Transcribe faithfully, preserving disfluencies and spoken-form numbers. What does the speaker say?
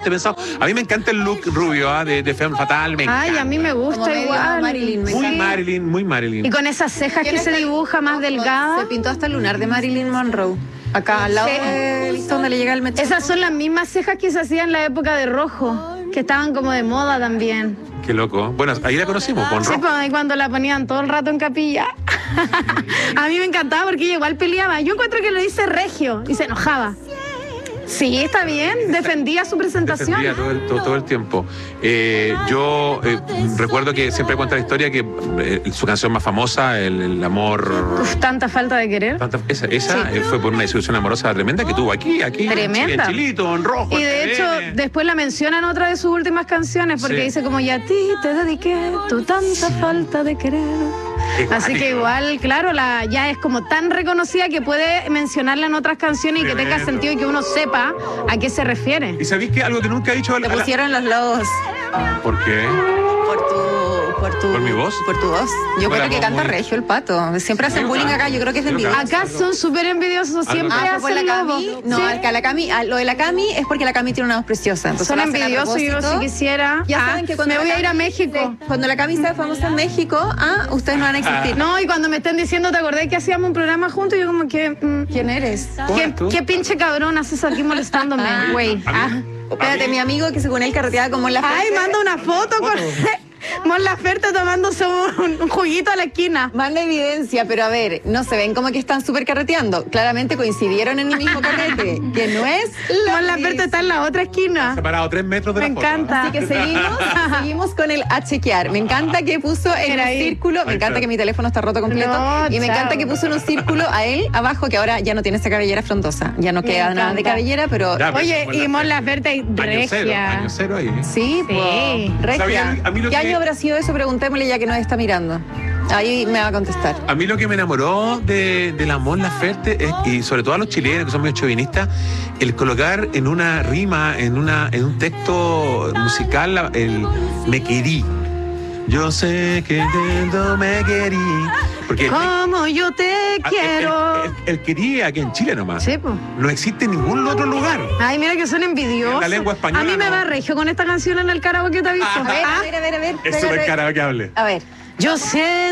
sumamente pensado. A mí me encanta el look rubio, ¿eh? de, de Femme Fatale, me encanta. Ay, a mí me gusta Como igual. Marilyn, me Muy encanta. Marilyn, muy Marilyn. Y con esas cejas que se dibuja más delgadas. Se pintó hasta el lunar de Marilyn Monroe. Acá al lado Sí. de listo, donde le llega el mechón. Esas son las mismas cejas que se hacían en la época de rojo, que estaban como de moda también. Qué loco. Bueno, ahí la conocimos, con Sí, rojo. pues ahí cuando la ponían todo el rato en capilla. A mí me encantaba porque ella igual peleaba. Yo encuentro que lo dice regio y se enojaba. Sí, está bien, defendía su presentación. Defendía todo el, todo, todo el tiempo. Eh, yo eh, recuerdo que siempre cuenta la historia que eh, su canción más famosa, El, el amor... Uf, tanta falta de querer. Tanta- esa esa eh, fue por una desilusión amorosa tremenda que tuvo aquí, aquí. en Tremenda. Chile, en Chilito, en rojo. Y de en hecho, T V N. después la menciona en otra de sus últimas canciones, porque Sí. dice como, y a ti te dediqué tu tanta falta de querer. Así que igual, claro, la ya es como tan reconocida que puede mencionarla en otras canciones y que tenga Tremendo. sentido y que uno sepa a qué se refiere. ¿Y sabéis que algo que nunca he dicho? a Te la- pusieron los lobos ¿Por qué? por tu... Por, tu, ¿Por mi voz? Por tu voz. Yo Bueno, creo que muy- canta regio el pato. Siempre hacen Yo bullying canto. acá. Yo creo que es Yo envidioso. canto. Acá son súper envidiosos, siempre Ah, Ah, fue la hacen Cami. lobo. No, Sí. acá la Cami, ah, lo de la Cami es porque la Cami tiene una voz preciosa. Entonces Son lo hacen a envidiosos, yo propósito. si quisiera. Ya Ah, saben que cuando me la voy a ir a Cami- México. Cuando la Cami sea famosa en México, ah, ustedes no van a existir. No, y cuando me estén diciendo, ¿te acordás que hacíamos un programa juntos? Yo como que... mm, ¿Quién eres? ¿Cómo ¿Qué, eres tú? qué pinche cabrón haces aquí molestándome, güey? Ah. Espérate, mi amigo que según él carreteaba como en la Ay, manda una foto con Mon Laferte tomándose un, un juguito a la esquina. Manda evidencia, pero a ver, no se ven como que están súper carreteando. Claramente coincidieron en el mismo carrete, que no es lo Mon Laferte mismo. está en la otra esquina. Separado tres metros de Me la foto, encanta. Así que seguimos, seguimos con el a chequear. Me encanta que puso en Era un ahí. círculo, me Ahí encanta está. que mi teléfono está roto completo. No, y me chao. encanta que puso en un círculo a él abajo, que ahora ya no tiene esa cabellera frondosa. Ya no Me queda nada de encanta. cabellera, pero. Ya, pero Oye, Mon y Mon Laferte. Laferte Año cero, regia. año cero ahí. Sí, Sí. pues. Regia. ¿Sabían? A mí lo ¿Qué que- año habrá sido eso? Preguntémosle ya que nos está mirando. Ahí me va a contestar. A mí lo que me enamoró de, de la Mon Laferte es, y sobre todo a los chilenos que son medio chauvinistas, el colocar en una rima, en una en un texto musical, la- el me querí. Yo sé que no me querí. Porque el, Como yo te el- quiero. el- el querí aquí en Chile nomás. Sí, pues. No existe en ningún otro lugar. Ay, mira que son envidiosos. La lengua española A mí me no. va regio con esta canción en el karaoke, ¿te has visto? A ver, Ah, a ver, a ver, a ver. Es súper karaokeable. A ver. Yo sé